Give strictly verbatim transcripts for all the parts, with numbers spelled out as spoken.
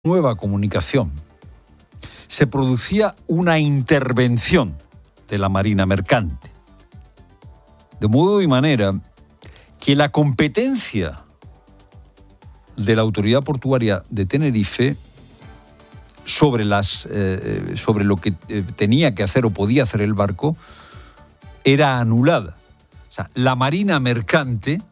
nueva comunicación. Se producía una intervención de la Marina Mercante. De modo y manera que la competencia de la Autoridad Portuaria de Tenerife sobre, las, eh, sobre lo que eh, tenía que hacer o podía hacer el barco era anulada. O sea, la Marina Mercante,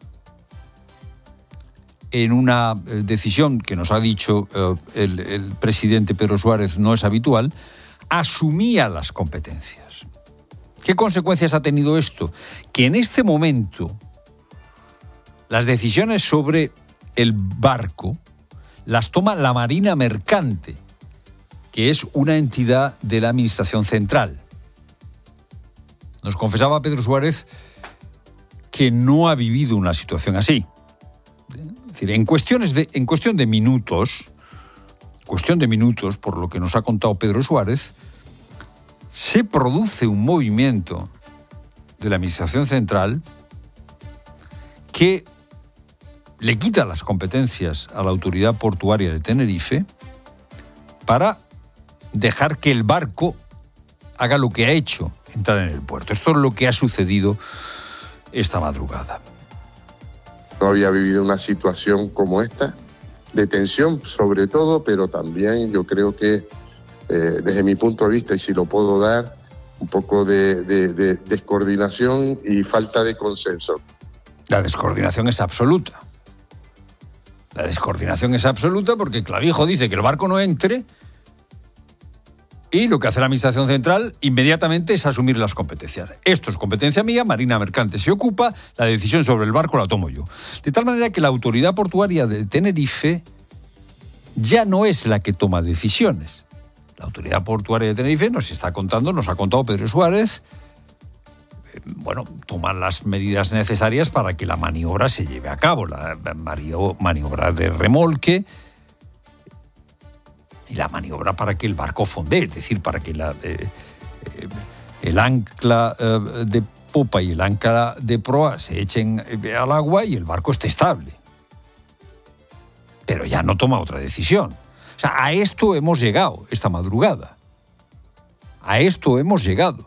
en una decisión que nos ha dicho eh, el, el presidente Pedro Suárez no es habitual, asumía las competencias. ¿Qué consecuencias ha tenido esto? Que en este momento las decisiones sobre el barco las toma la Marina Mercante, que es una entidad de la Administración Central. Nos confesaba Pedro Suárez que no ha vivido una situación así. Es decir, en, cuestiones de, en cuestión de minutos, cuestión de minutos, por lo que nos ha contado Pedro Suárez, se produce un movimiento de la Administración Central que le quita las competencias a la Autoridad Portuaria de Tenerife para dejar que el barco haga lo que ha hecho, entrar en el puerto. Esto es lo que ha sucedido esta madrugada. No había vivido una situación como esta, de tensión sobre todo, pero también yo creo que eh, desde mi punto de vista, y si lo puedo dar, un poco de, de, de descoordinación y falta de consenso. La descoordinación es absoluta. La descoordinación es absoluta porque Clavijo dice que el barco no entre y lo que hace la Administración Central inmediatamente es asumir las competencias. Esto es competencia mía, Marina Mercante se ocupa, la decisión sobre el barco la tomo yo. De tal manera que la Autoridad Portuaria de Tenerife ya no es la que toma decisiones. La Autoridad Portuaria de Tenerife nos está contando, nos ha contado Pedro Suárez, eh, bueno, toman las medidas necesarias para que la maniobra se lleve a cabo, la maniobra de remolque, y la maniobra para que el barco fondee, es decir, para que la, eh, eh, el ancla eh, de popa y el ancla de proa se echen eh, al agua y el barco esté estable. Pero ya no toma otra decisión. O sea, a esto hemos llegado esta madrugada. A esto hemos llegado.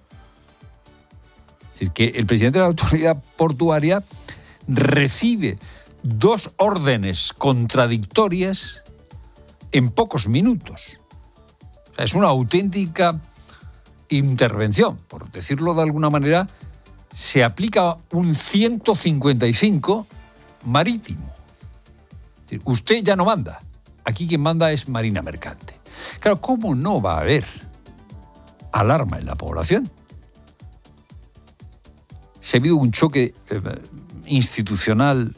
Es decir, que el presidente de la Autoridad Portuaria recibe dos órdenes contradictorias en pocos minutos. O sea, es una auténtica intervención. Por decirlo de alguna manera, se aplica un ciento cincuenta y cinco marítimo. Es decir, usted ya no manda. Aquí quien manda es Marina Mercante. Claro, ¿cómo no va a haber alarma en la población? Si ha habido un choque eh, institucional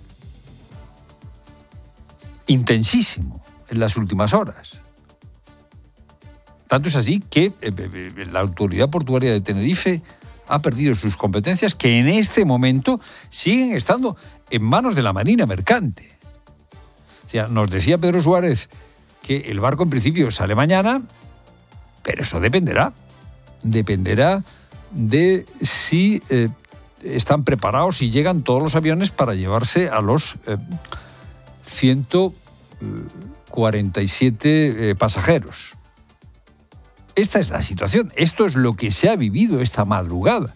intensísimo en las últimas horas. Tanto es así que eh, la Autoridad Portuaria de Tenerife ha perdido sus competencias que en este momento siguen estando en manos de la Marina Mercante. O sea, nos decía Pedro Suárez que el barco en principio sale mañana, pero eso dependerá. Dependerá de si eh, están preparados y llegan todos los aviones para llevarse a los eh, ciento cuarenta y siete eh, pasajeros. Esta es la situación. Esto es lo que se ha vivido esta madrugada.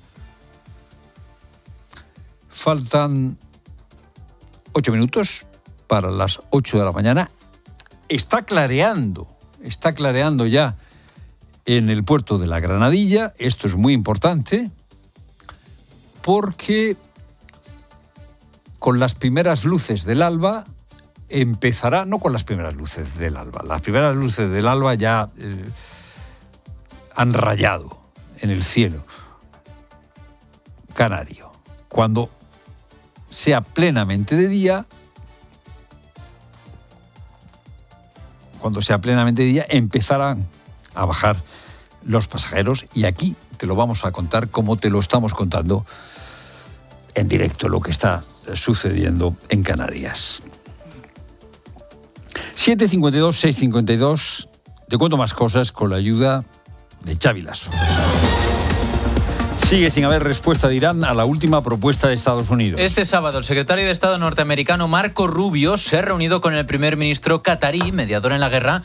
Faltan ocho minutos para las ocho de la mañana. Está clareando, está clareando ya en el puerto de la Granadilla. Esto es muy importante porque con las primeras luces del alba empezará, no con las primeras luces del alba, las primeras luces del alba ya eh, han rayado en el cielo canario. Cuando sea plenamente de día, cuando sea plenamente de día, empezarán a bajar los pasajeros y aquí te lo vamos a contar como te lo estamos contando en directo, lo que está sucediendo en Canarias. siete cincuenta y dos, seis cincuenta y dos. Te cuento más cosas con la ayuda de Xavi Lasso. Sí. Sigue sin haber respuesta de Irán a la última propuesta de Estados Unidos. Este sábado, el secretario de Estado norteamericano Marco Rubio se ha reunido con el primer ministro catarí, mediador en la guerra,